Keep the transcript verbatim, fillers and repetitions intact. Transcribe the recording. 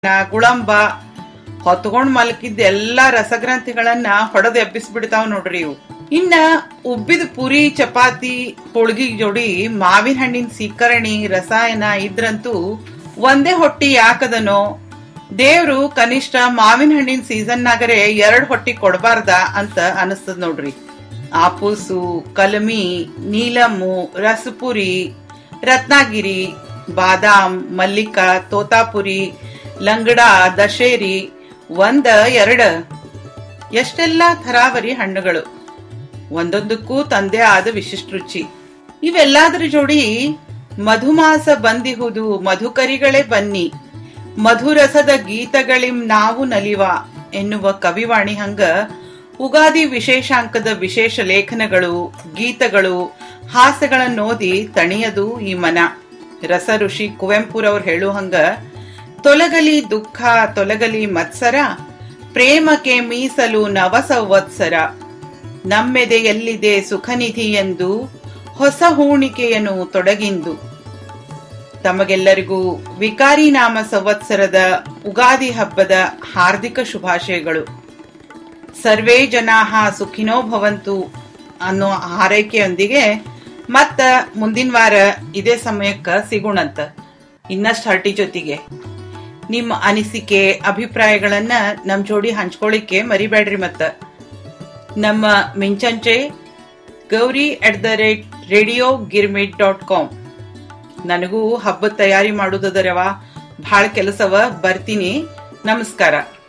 ಗುಳಂಬ ಹೊತ್ಕೊಂಡ್ ಮಲ್ಕಿದ್ದ ಎಲ್ಲಾ ರಸಗ್ರಂಥಿಗಳನ್ನ ಹೊಡೆದು ಎಬ್ಬಿಸ್ಬಿಡ್ತಾವ್ ನೋಡ್ರಿ ಇವು. ಇನ್ನ ಉಬ್ಬಿದ ಪುರಿ, ಚಪಾತಿ, ಹೋಳ್ಗಿ ಜೋಡಿ ಮಾವಿನ ಹಣ್ಣಿನ ಸೀಕರಣಿ, ರಸಾಯನ ಇದ್ರಂತೂ ಒಂದೇ ಹೊಟ್ಟಿ ಯಾಕದನೋ ದೇವ್ರು ಕನಿಷ್ಠ ಮಾವಿನ ಹಣ್ಣಿನ ಸೀಸನ್ನಾಗರೆ ಎರಡ್ ಹೊಟ್ಟಿ ಕೊಡಬಾರ್ದ ಅಂತ ಅನಿಸ್ತದ ನೋಡ್ರಿ. ಆಪೂಸು, ಕಲಮಿ, ನೀಲಮ್ಮು, ರಸಪುರಿ, ರತ್ನಾಗಿರಿ, ಬಾದಾಮ್, ಮಲ್ಲಿಕ, ತೋತಾಪುರಿ, ಲಂಗಡ, ದಶೇರಿ ಒಂದ ಎರಡ ಎಷ್ಟೆಲ್ಲಾ ಥರಾವರಿ ಹಣ್ಣುಗಳು, ಒಂದೊಂದಕ್ಕೂ ತಂದೆ ಆದ ವಿಶಿಷ್ಟ ರುಚಿ. ಇವೆಲ್ಲಾದ್ರ ಜೋಡಿ ಮಧುಮಾಸ ಬಂದಿಹುದು, ಮಧುಕರಿಗಳೇ ಬನ್ನಿ, ಮಧುರಸದ ಗೀತಗಳಿಂ ನಾವು ನಲಿವ ಎನ್ನುವ ಕವಿವಾಣಿ ಹಂಗ ಉಗಾದಿ ವಿಶೇಷಾಂಕದ ವಿಶೇಷ ಲೇಖನಗಳು, ಗೀತಗಳು, ಹಾಸ್ಯಗಳನ್ನೋದಿ ತಣಿಯದು ಈ ಮನ. ರಸ ಋಷಿ ಕುವೆಂಪುರವ್ರು ಹೇಳು ಹಂಗ, ತೊಲಗಲಿ ದುಃಖ ತೊಲಗಲಿ ಮತ್ಸರ, ಪ್ರೇಮಕ್ಕೆ ಮೀಸಲು ನವ ಸಂವತ್ಸರ, ನಮ್ಮೆದೆಯಲ್ಲಿದೆ ಸುಖನಿಧಿ ಎಂದು ಹೊಸ ಹೂಣಿಕೆಯನ್ನು ತೊಡಗಿಂದು. ತಮಗೆಲ್ಲರಿಗೂ ವಿಕಾರಿ ನಾಮ ಸಂವತ್ಸರದ ಉಗಾದಿ ಹಬ್ಬದ ಹಾರ್ದಿಕ ಶುಭಾಶಯಗಳು. ಸರ್ವೇ ಜನಾಹ ಸುಖಿನೋ ಭವಂತು ಅನ್ನೋ ಹಾರೈಕೆಯೊಂದಿಗೆ ಮತ್ತ ಮುಂದಿನ ವಾರ ಇದೇ ಸಮಯಕ್ಕ ಸಿಗೋಣಂತ ಇನ್ನಷ್ಟು ಹರಟಿ ಜೊತೆಗೆ. ನಿಮ್ಮ ಅನಿಸಿಕೆ ಅಭಿಪ್ರಾಯಗಳನ್ನ ನಮ್ ಜೋಡಿ ಹಂಚ್ಕೊಳ್ಳಿಕ್ಕೆ ಮರಿಬೇಡ್ರಿ. ಮತ್ತ ನಮ್ಮ ಮಿಂಚಂಚೆ Gauri at the rate radio girmit dot com. ನನಗೂ ಹಬ್ಬದ ತಯಾರಿ ಮಾಡುದರವ, ಭಾಳ ಕೆಲಸವ, ಬರ್ತೀನಿ. ನಮಸ್ಕಾರ.